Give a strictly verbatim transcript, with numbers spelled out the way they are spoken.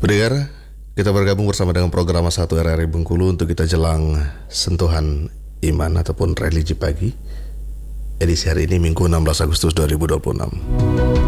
Pendengar, kita bergabung bersama dengan program satu R R I Bengkulu untuk kita jelang sentuhan iman ataupun religi pagi. Edisi hari ini Minggu enam belas Agustus dua ribu dua puluh enam.